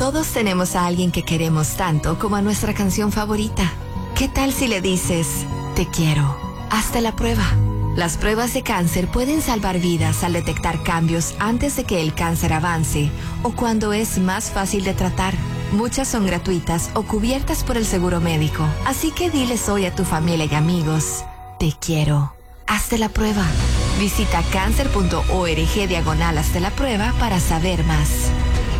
Todos tenemos a alguien que queremos tanto como a nuestra canción favorita. ¿Qué tal si le dices, te quiero? Hazte la prueba. Las pruebas de cáncer pueden salvar vidas al detectar cambios antes de que el cáncer avance o cuando es más fácil de tratar. Muchas son gratuitas o cubiertas por el seguro médico. Así que diles hoy a tu familia y amigos, te quiero. Hazte la prueba. Visita cáncer.org/hazte la prueba para saber más.